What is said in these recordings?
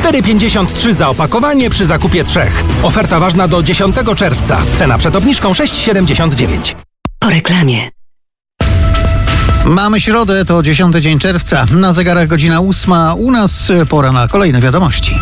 4,53 za opakowanie przy zakupie 3. Oferta ważna do 10 czerwca. Cena przed obniżką 6,79. Po reklamie. Mamy środę, to 10 dzień czerwca. Na zegarach godzina 8. U nas pora na kolejne wiadomości.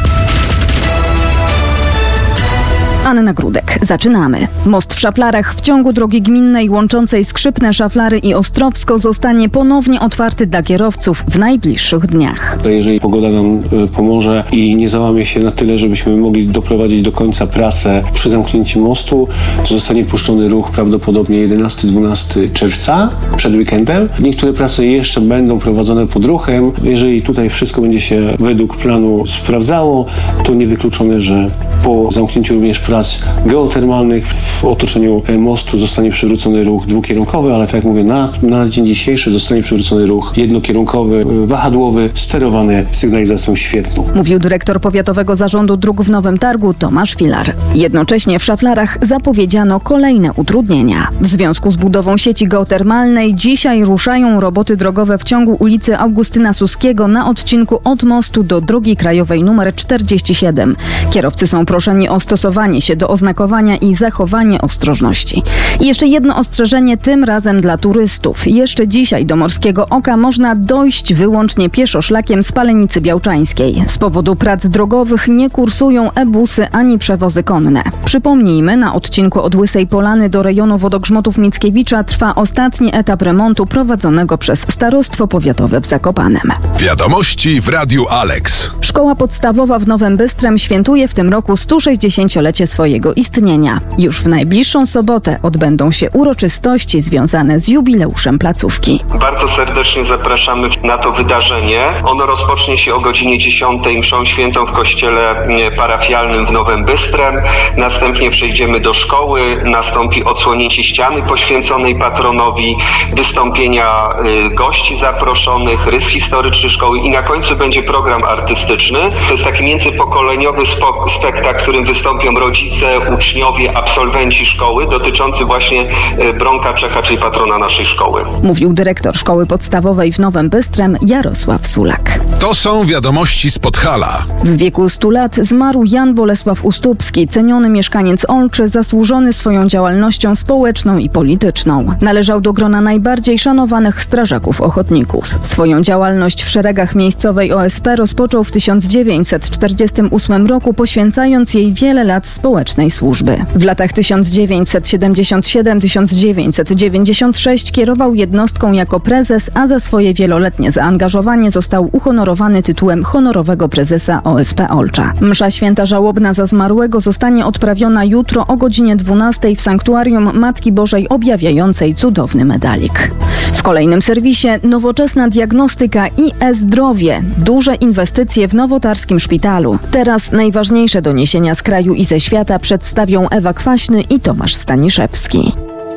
Anna Grudek. Zaczynamy. Most w Szaflarach w ciągu drogi gminnej łączącej Skrzypne, Szaflary i Ostrowsko zostanie ponownie otwarty dla kierowców w najbliższych dniach. Jeżeli pogoda nam pomoże i nie załamie się na tyle, żebyśmy mogli doprowadzić do końca pracę przy zamknięciu mostu, to zostanie puszczony ruch prawdopodobnie 11-12 czerwca, przed weekendem. Niektóre prace jeszcze będą prowadzone pod ruchem. Jeżeli tutaj wszystko będzie się według planu sprawdzało, to niewykluczone, że po zamknięciu również prac geotermalnych w otoczeniu mostu zostanie przywrócony ruch dwukierunkowy, ale tak jak mówię, na dzień dzisiejszy zostanie przywrócony ruch jednokierunkowy, wahadłowy, sterowany sygnalizacją świetlną. Mówił dyrektor Powiatowego Zarządu Dróg w Nowym Targu Tomasz Filar. Jednocześnie w Szaflarach zapowiedziano kolejne utrudnienia. W związku z budową sieci geotermalnej dzisiaj ruszają roboty drogowe w ciągu ulicy Augustyna Suskiego na odcinku od mostu do drogi krajowej nr 47. Kierowcy są proszeni o stosowanie się do oznakowania i zachowanie ostrożności. I jeszcze jedno ostrzeżenie, tym razem dla turystów. Jeszcze dzisiaj do Morskiego Oka można dojść wyłącznie pieszo szlakiem z Palenicy Białczańskiej. Z powodu prac drogowych nie kursują e-busy ani przewozy konne. Przypomnijmy, na odcinku od Łysej Polany do rejonu Wodogrzmotów Mickiewicza trwa ostatni etap remontu prowadzonego przez Starostwo Powiatowe w Zakopanem. Wiadomości w Radiu Alex. Szkoła podstawowa w Nowym Bystrem świętuje w tym roku 160-lecie swojego istnienia. Już w najbliższą sobotę odbędą się uroczystości związane z jubileuszem placówki. Bardzo serdecznie zapraszamy na to wydarzenie. Ono rozpocznie się o godzinie 10 mszą świętą w kościele parafialnym w Nowym Bystrem. Następnie przejdziemy do szkoły, nastąpi odsłonięcie ściany poświęconej patronowi, wystąpienia gości zaproszonych, rys historyczny szkoły i na końcu będzie program artystyczny. To jest taki międzypokoleniowy spektakl, w którym wystąpią rodzice, uczniowie, absolwenci szkoły, dotyczący właśnie Bronka Czecha, czyli patrona naszej szkoły. Mówił dyrektor Szkoły Podstawowej w Nowym Bystrem Jarosław Sulak. To są wiadomości z Podhala. W wieku 100 lat zmarł Jan Bolesław Ustupski, ceniony mieszkaniec Olczy, zasłużony swoją działalnością społeczną i polityczną. Należał do grona najbardziej szanowanych strażaków ochotników. Swoją działalność w szeregach miejscowej OSP rozpoczął w 1948 roku, poświęcając jej wiele lat społecznej służby. W latach 1977-1996 kierował jednostką jako prezes, a za swoje wieloletnie zaangażowanie został uhonorowany tytułem honorowego prezesa OSP Olcza. Msza święta żałobna za zmarłego zostanie odprawiona jutro o godzinie 12 w sanktuarium Matki Bożej objawiającej cudowny medalik. W kolejnym serwisie nowoczesna diagnostyka i e-zdrowie. Duże inwestycje w nowotarskim szpitalu. Teraz najważniejsze doniesienia z kraju i ze świata przedstawią Ewa Kwaśny i Tomasz Staniszewski.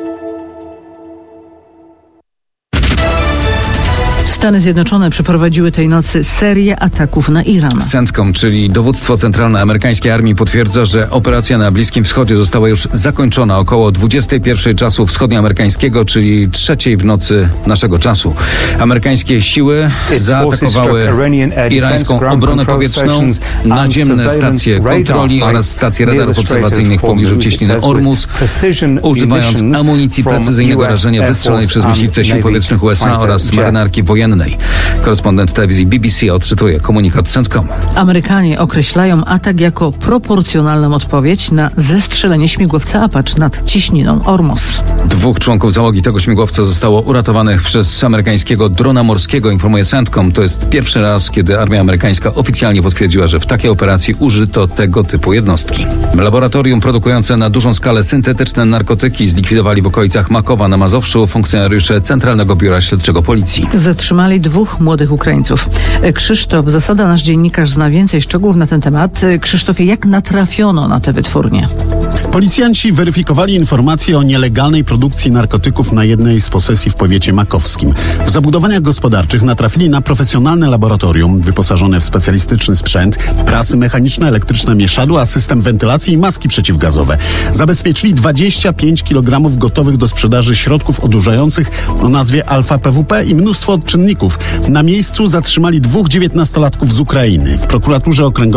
Stany Zjednoczone przeprowadziły tej nocy serię ataków na Iran. CENTCOM, czyli dowództwo centralne amerykańskiej armii, potwierdza, że operacja na Bliskim Wschodzie została już zakończona około 21 czasu wschodnioamerykańskiego, czyli 3 w nocy naszego czasu. Amerykańskie siły zaatakowały irańską obronę powietrzną, naziemne stacje kontroli oraz stacje radarów obserwacyjnych w pobliżu cieśniny Ormus, używając amunicji precyzyjnego rażenia wystrzelonej przez myśliwce sił powietrznych USA oraz marynarki wojennej. Korespondent telewizji BBC odczytuje komunikat CENTCOM. Amerykanie określają atak jako proporcjonalną odpowiedź na zestrzelenie śmigłowca Apache nad cieśniną Ormus. 2 członków załogi tego śmigłowca zostało uratowanych przez amerykańskiego drona morskiego, informuje CENTCOM. To jest pierwszy raz, kiedy armia amerykańska oficjalnie potwierdziła, że w takiej operacji użyto tego typu jednostki. Laboratorium produkujące na dużą skalę syntetyczne narkotyki zlikwidowali w okolicach Makowa na Mazowszu funkcjonariusze Centralnego Biura Śledczego Policji. Zatrzymali 2 młodych Ukraińców. Krzysztof Zasada, nasz dziennikarz, zna więcej szczegółów na ten temat. Krzysztofie, jak natrafiono na te wytwórnie? Policjanci weryfikowali informacje o nielegalnej produkcji narkotyków na jednej z posesji w powiecie makowskim. W zabudowaniach gospodarczych natrafili na profesjonalne laboratorium wyposażone w specjalistyczny sprzęt, prasy mechaniczne, elektryczne mieszadła, system wentylacji i maski przeciwgazowe. Zabezpieczyli 25 kg gotowych do sprzedaży środków odurzających o nazwie alfa-PWP i mnóstwo odczynników. Na miejscu zatrzymali 2 19-latków z Ukrainy. W prokuraturze okręgowej